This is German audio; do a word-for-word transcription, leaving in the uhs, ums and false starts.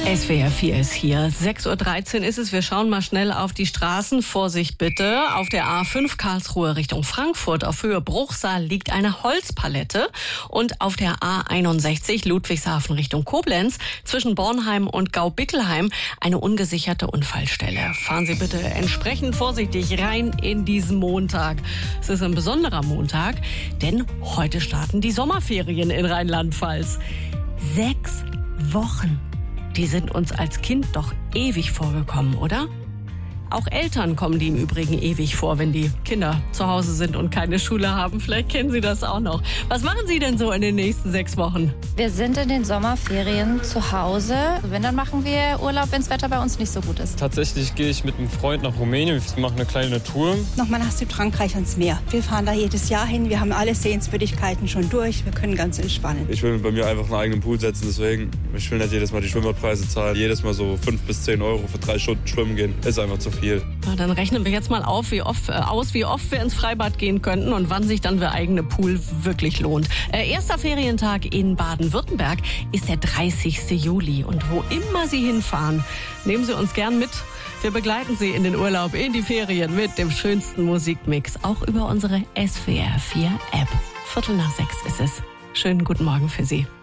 S W R vier ist hier. sechs Uhr dreizehn ist es. Wir schauen mal schnell auf die Straßen. Vorsicht bitte. Auf der A fünf Karlsruhe Richtung Frankfurt auf Höhe Bruchsal liegt eine Holzpalette. Und auf der A einundsechzig Ludwigshafen Richtung Koblenz zwischen Bornheim und Gaubickelheim eine ungesicherte Unfallstelle. Fahren Sie bitte entsprechend vorsichtig rein in diesen Montag. Es ist ein besonderer Montag, denn heute starten die Sommerferien in Rheinland-Pfalz. Sechs Wochen. Die sind uns als Kind doch ewig vorgekommen, oder? Auch Eltern kommen die im Übrigen ewig vor, wenn die Kinder zu Hause sind und keine Schule haben. Vielleicht kennen Sie das auch noch. Was machen Sie denn so in den nächsten sechs Wochen? Wir sind in den Sommerferien zu Hause. Wenn, dann machen wir Urlaub, wenn das Wetter bei uns nicht so gut ist. Tatsächlich gehe ich mit einem Freund nach Rumänien. Wir machen eine kleine Tour. Nochmal nach Südfrankreich ans Meer. Wir fahren da jedes Jahr hin. Wir haben alle Sehenswürdigkeiten schon durch. Wir können ganz entspannen. Ich will bei mir einfach einen eigenen Pool setzen. Deswegen, ich will nicht jedes Mal die Schwimmerpreise zahlen. Jedes Mal so fünf bis zehn Euro für drei Stunden schwimmen gehen. Ist einfach zu viel. Na, dann rechnen wir jetzt mal auf, wie oft, äh, aus, wie oft wir ins Freibad gehen könnten und wann sich dann der eigene Pool wirklich lohnt. Äh, erster Ferientag in Baden-Württemberg ist der dreißigsten Juli. Und wo immer Sie hinfahren, nehmen Sie uns gern mit. Wir begleiten Sie in den Urlaub, in die Ferien mit dem schönsten Musikmix. Auch über unsere S W R vier App. Viertel nach sechs ist es. Schönen guten Morgen für Sie.